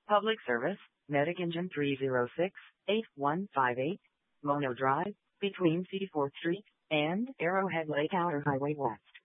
Public Service, Medic Engine 306-8158, Mono Drive, between 54th Street and Arrowhead Lake Outer Highway West.